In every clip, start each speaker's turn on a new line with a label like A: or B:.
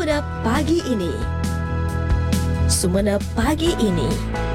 A: Sumenep Pagi Ini. Sumenep Pagi Ini.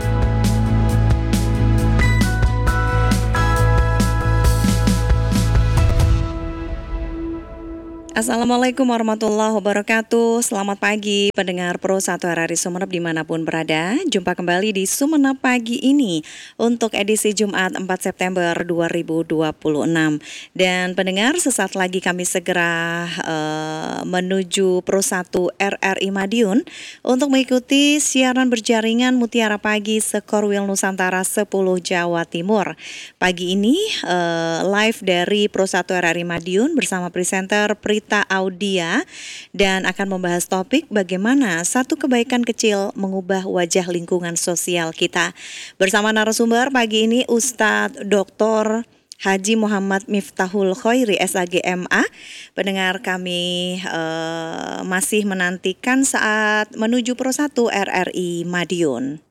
B: Assalamualaikum warahmatullahi wabarakatuh. Selamat pagi pendengar Pro 1 RRI Sumenep dimanapun berada. Jumpa kembali di Sumenep Pagi Ini untuk edisi Jumat 4 September 2026. Dan pendengar, sesaat lagi kami segera menuju Pro 1 RRI Madiun untuk mengikuti siaran berjaringan Mutiara Pagi Sekorwil Nusantara 10 Jawa Timur. Pagi ini live dari Pro 1 RRI Madiun bersama presenter Prita Audia dan akan membahas topik bagaimana satu kebaikan kecil mengubah wajah lingkungan sosial kita. Bersama narasumber pagi ini Ustadz Dr. Haji Muhammad Miftahul Khoiri SAG MA. Pendengar kami masih menantikan saat menuju Pro 1 RRI Madiun.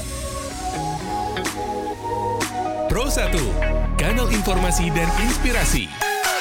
C: Pro 1, kanal informasi dan inspirasi.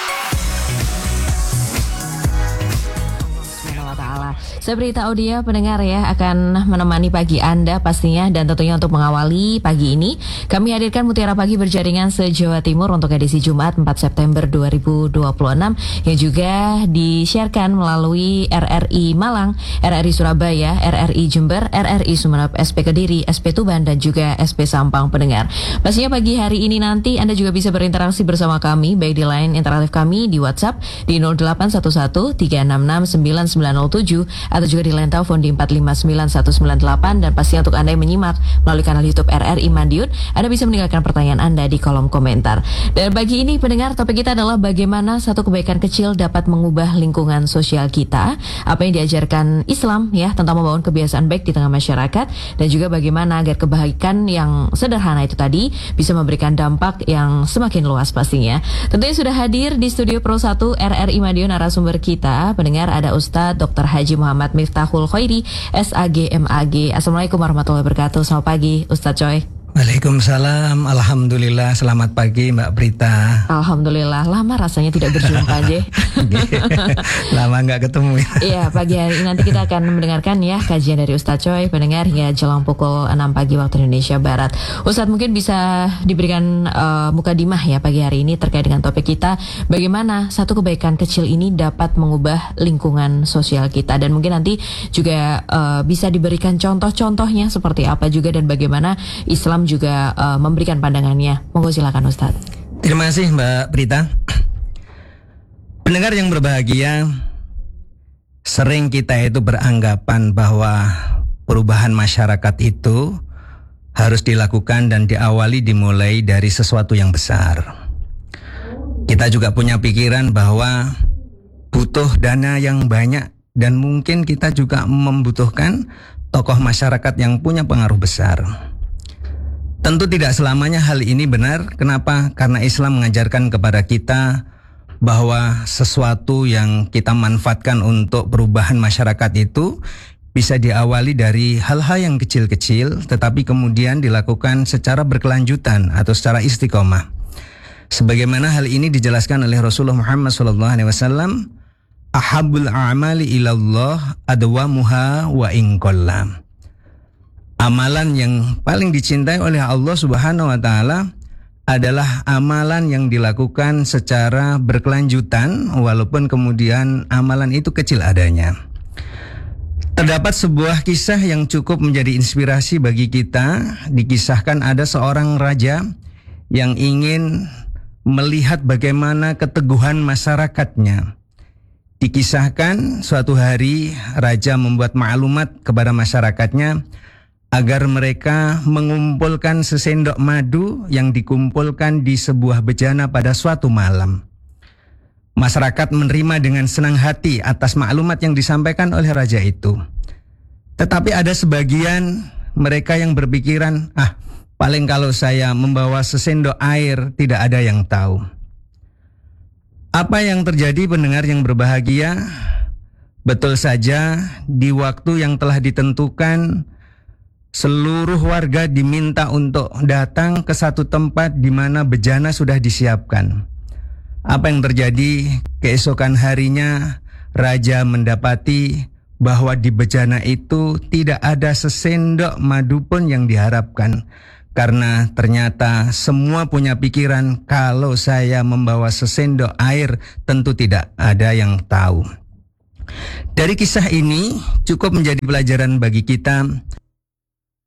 D: Saya Prita Audia, pendengar ya, akan menemani pagi Anda pastinya, dan tentunya untuk mengawali pagi ini kami hadirkan Mutiara Pagi berjaringan se-Jawa Timur untuk edisi Jumat 4 September 2026 yang juga di-sharekan melalui RRI Malang, RRI Surabaya, RRI Jember, RRI Sumenep, SP Kediri, SP Tuban, dan juga SP Sampang. Pendengar, pastinya pagi hari ini nanti Anda juga bisa berinteraksi bersama kami baik di line interaktif kami di WhatsApp di 0811 366 9907 atau juga di line telepon di 459198, dan pasti untuk Anda yang menyimak melalui kanal YouTube RRI Madiun, Anda bisa meninggalkan pertanyaan Anda di kolom komentar. Dan pagi ini pendengar, topik kita adalah bagaimana satu kebaikan kecil dapat mengubah lingkungan sosial kita. Apa yang diajarkan Islam ya tentang membangun kebiasaan baik di tengah masyarakat, dan juga bagaimana agar kebaikan yang sederhana itu tadi bisa memberikan dampak yang semakin luas pastinya. Tentunya sudah hadir di studio Pro 1 RRI Madiun narasumber kita. Pendengar, ada Ustadz Dr. Haji Muhammad Miftahul Khoiri SAG MAG. Assalamualaikum warahmatullahi wabarakatuh. Selamat pagi Ustadz Coy.
E: Waalaikumsalam, alhamdulillah, selamat pagi Mbak Prita.
D: Alhamdulillah, lama rasanya tidak berjumpa aja.
E: Lama nggak ketemu ya.
D: Iya, pagi hari ini nanti kita akan mendengarkan ya kajian dari Ustadz Coy, pendengar, hingga jelang pukul 6 pagi waktu Indonesia Barat. Ustadz mungkin bisa diberikan mukadimah ya pagi hari ini terkait dengan topik kita, bagaimana satu kebaikan kecil ini dapat mengubah lingkungan sosial kita, dan mungkin nanti juga bisa diberikan contoh-contohnya seperti apa juga, dan bagaimana Islam juga memberikan pandangannya. Monggo silakan Ustaz.
E: Terima kasih Mbak Prita. Pendengar yang berbahagia, sering kita itu beranggapan bahwa perubahan masyarakat itu harus dilakukan dan dimulai dari sesuatu yang besar. Kita juga punya pikiran bahwa butuh dana yang banyak, dan mungkin kita juga membutuhkan tokoh masyarakat yang punya pengaruh besar. Tentu tidak selamanya hal ini benar. Kenapa? Karena Islam mengajarkan kepada kita bahwa sesuatu yang kita manfaatkan untuk perubahan masyarakat itu bisa diawali dari hal-hal yang kecil-kecil, tetapi kemudian dilakukan secara berkelanjutan atau secara istiqomah. Sebagaimana hal ini dijelaskan oleh Rasulullah Muhammad SAW, ahabul a'mali ilallah adwamuha wa inqalla. Amalan yang paling dicintai oleh Allah Subhanahu wa Ta'ala adalah amalan yang dilakukan secara berkelanjutan, walaupun kemudian amalan itu kecil adanya. Terdapat sebuah kisah yang cukup menjadi inspirasi bagi kita. Dikisahkan ada seorang raja yang ingin melihat bagaimana keteguhan masyarakatnya. Dikisahkan suatu hari raja membuat maklumat kepada masyarakatnya agar mereka mengumpulkan sesendok madu yang dikumpulkan di sebuah bejana pada suatu malam. Masyarakat menerima dengan senang hati atas maklumat yang disampaikan oleh raja itu. Tetapi ada sebagian mereka yang berpikiran, paling kalau saya membawa sesendok air tidak ada yang tahu. Apa yang terjadi pendengar yang berbahagia? Betul saja, di waktu yang telah ditentukan, seluruh warga diminta untuk datang ke satu tempat di mana bejana sudah disiapkan. Apa yang terjadi? Keesokan harinya, raja mendapati bahwa di bejana itu tidak ada sesendok madu pun yang diharapkan. Karena ternyata semua punya pikiran kalau saya membawa sesendok air tentu tidak ada yang tahu. Dari kisah ini cukup menjadi pelajaran bagi kita